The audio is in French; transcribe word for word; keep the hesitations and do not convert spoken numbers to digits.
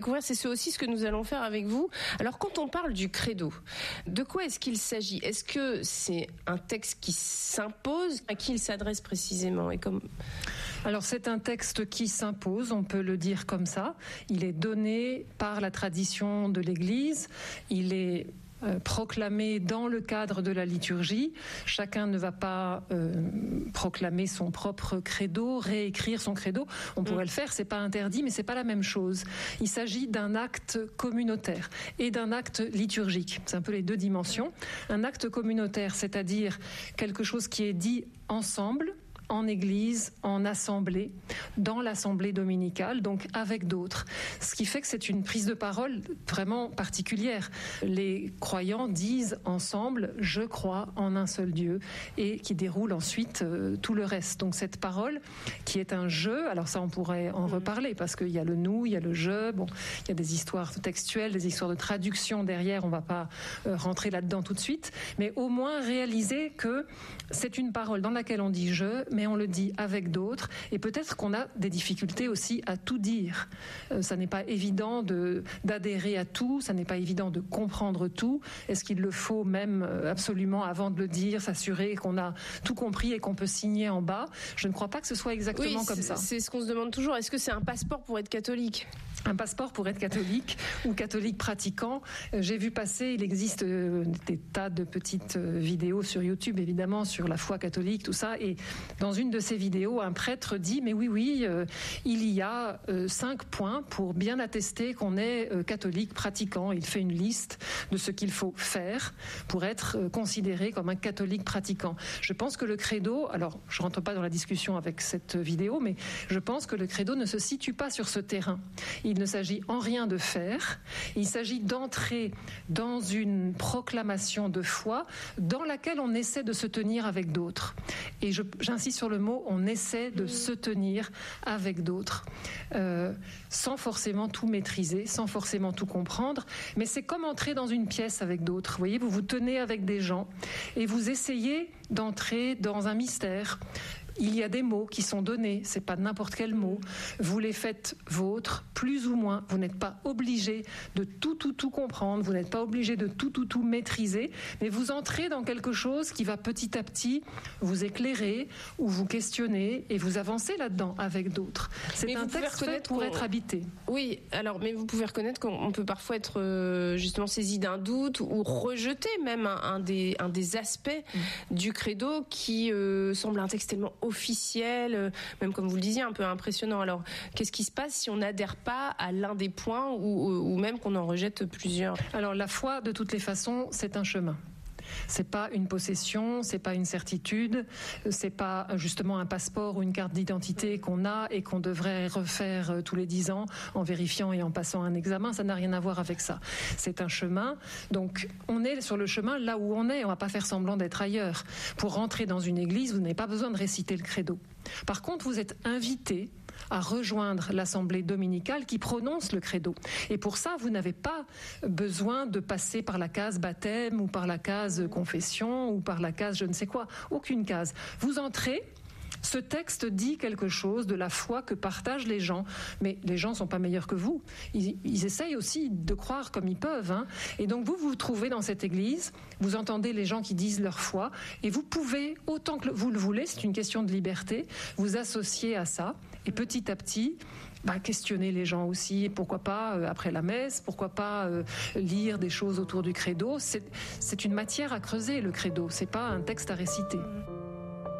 C'est aussi ce que nous allons faire avec vous. Alors, quand on parle du credo, de quoi est-ce qu'il s'agit ? Est-ce que c'est un texte qui s'impose ? À qui il s'adresse précisément ? Et comme... Alors, c'est un texte qui s'impose, on peut le dire comme ça. Il est donné par la tradition de l'Église. Il est Euh, proclamé dans le cadre de la liturgie. Chacun ne va pas euh, proclamer son propre credo, réécrire son credo. On pourrait mmh. le faire, c'est pas interdit, mais c'est pas la même chose. Il s'agit d'un acte communautaire et d'un acte liturgique. C'est un peu les deux dimensions. Un acte communautaire, c'est-à-dire quelque chose qui est dit ensemble, en église, en assemblée, dans l'assemblée dominicale, donc avec d'autres. Ce qui fait que c'est une prise de parole vraiment particulière. Les croyants disent ensemble « je crois en un seul Dieu » et qui déroule ensuite euh, tout le reste. Donc cette parole qui est un jeu, alors ça on pourrait en reparler parce qu'il y a le nous, il y a le je, bon, il y a des histoires textuelles, des histoires de traduction derrière, on ne va pas euh, rentrer là-dedans tout de suite, mais au moins réaliser que c'est une parole dans laquelle on dit « je », mais on le dit avec d'autres, et peut-être qu'on a des difficultés aussi à tout dire. Euh, ça n'est pas évident de, d'adhérer à tout, ça n'est pas évident de comprendre tout. Est-ce qu'il le faut même absolument, avant de le dire, s'assurer qu'on a tout compris et qu'on peut signer en bas ? Je ne crois pas que ce soit exactement oui, comme ça. C'est ce qu'on se demande toujours. Est-ce que c'est un passeport pour être catholique ? Un passeport pour être catholique ou catholique pratiquant. J'ai vu passer, il existe des tas de petites vidéos sur YouTube, évidemment, sur la foi catholique, tout ça. Et dans une de ces vidéos, un prêtre dit « Mais oui, oui, euh, il y a euh, cinq points pour bien attester qu'on est euh, catholique pratiquant. » Il fait une liste de ce qu'il faut faire pour être euh, considéré comme un catholique pratiquant. Je pense que le credo, alors je ne rentre pas dans la discussion avec cette vidéo, mais je pense que le credo ne se situe pas sur ce terrain. Il ne s'agit en rien de faire, il s'agit d'entrer dans une proclamation de foi dans laquelle on essaie de se tenir avec d'autres. Et je, j'insiste sur le mot, on essaie de se tenir avec d'autres, euh, sans forcément tout maîtriser, sans forcément tout comprendre, mais c'est comme entrer dans une pièce avec d'autres. Vous voyez, vous vous tenez avec des gens et vous essayez d'entrer dans un mystère. Il y a des mots qui sont donnés, c'est pas n'importe quel mot. Vous les faites vôtres, plus ou moins. Vous n'êtes pas obligé de tout, tout, tout comprendre. Vous n'êtes pas obligé de tout, tout, tout maîtriser. Mais vous entrez dans quelque chose qui va petit à petit vous éclairer ou vous questionner et vous avancez là-dedans avec d'autres. C'est mais un texte fait pour être habité. Oui, alors, mais vous pouvez reconnaître qu'on peut parfois être euh, justement saisi d'un doute ou rejeter même un, un, des, un des aspects mmh. du credo qui euh, semble un texte tellement officiel, même comme vous le disiez, un peu impressionnant. Alors, qu'est-ce qui se passe si on n'adhère pas à l'un des points ou, ou même qu'on en rejette plusieurs ? Alors, la foi, de toutes les façons, c'est un chemin. C'est pas une possession, c'est pas une certitude, c'est pas justement un passeport ou une carte d'identité qu'on a et qu'on devrait refaire tous les dix ans en vérifiant et en passant un examen. Ça n'a rien à voir avec ça. C'est un chemin. Donc, on est sur le chemin là où on est. On va pas faire semblant d'être ailleurs. Pour rentrer dans une église, vous n'avez pas besoin de réciter le credo. Par contre, vous êtes invité à rejoindre l'assemblée dominicale qui prononce le credo. Et pour ça, vous n'avez pas besoin de passer par la case baptême ou par la case confession ou par la case je ne sais quoi. Aucune case. Vous entrez. Ce texte dit quelque chose de la foi que partagent les gens, mais les gens ne sont pas meilleurs que vous. Ils, ils essayent aussi de croire comme ils peuvent. Hein. Et donc vous vous trouvez dans cette église, vous entendez les gens qui disent leur foi, et vous pouvez, autant que vous le voulez, c'est une question de liberté, vous associer à ça, et petit à petit, bah, questionner les gens aussi, et pourquoi pas euh, après la messe, pourquoi pas euh, lire des choses autour du credo. C'est, c'est une matière à creuser, le credo, c'est pas un texte à réciter.